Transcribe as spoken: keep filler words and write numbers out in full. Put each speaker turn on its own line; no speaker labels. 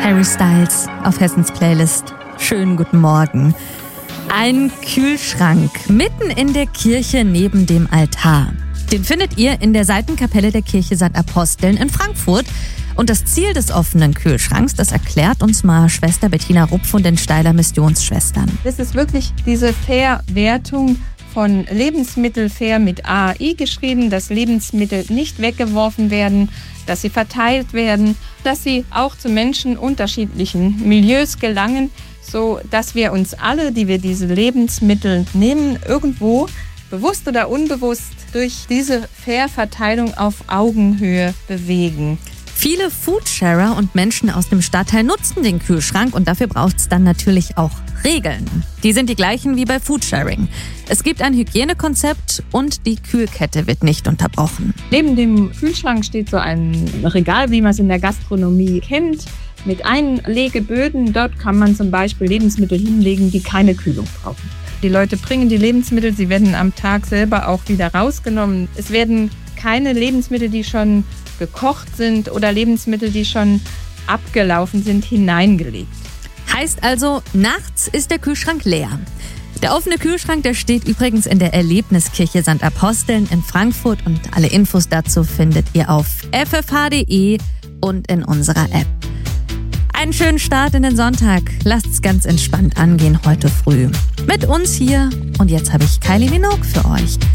Harry Styles auf Hessens Playlist. Schönen guten Morgen. Ein Kühlschrank mitten in der Kirche neben dem Altar. Den findet ihr in der Seitenkapelle der Kirche Sankt Aposteln in Frankfurt. Und das Ziel des offenen Kühlschranks, das erklärt uns mal Schwester Bettina Rupp von den Steyler Missionsschwestern.
Das ist wirklich diese Verwertung von Lebensmittel, fair mit A I geschrieben, dass Lebensmittel nicht weggeworfen werden, dass sie verteilt werden, dass sie auch zu Menschen unterschiedlichen Milieus gelangen, so dass wir uns alle, die wir diese Lebensmittel nehmen, irgendwo bewusst oder unbewusst durch diese Fair-Verteilung auf Augenhöhe bewegen.
Viele Foodsharer und Menschen aus dem Stadtteil nutzen den Kühlschrank und dafür braucht es dann natürlich auch Regeln. Die sind die gleichen wie bei Foodsharing. Es gibt ein Hygienekonzept und die Kühlkette wird nicht unterbrochen.
Neben dem Kühlschrank steht so ein Regal, wie man es in der Gastronomie kennt, mit Einlegeböden. Dort kann man zum Beispiel Lebensmittel hinlegen, die keine Kühlung brauchen. Die Leute bringen die Lebensmittel, sie werden am Tag selber auch wieder rausgenommen. Es werden keine Lebensmittel, die schon gekocht sind oder Lebensmittel, die schon abgelaufen sind, hineingelegt.
Heißt also, nachts ist der Kühlschrank leer. Der offene Kühlschrank, der steht übrigens in der Erlebniskirche Sankt Aposteln in Frankfurt und alle Infos dazu findet ihr auf f f h punkt d e und in unserer App. Einen schönen Start in den Sonntag. Lasst's ganz entspannt angehen heute früh. Mit uns hier und jetzt habe ich Kylie Minogue für euch.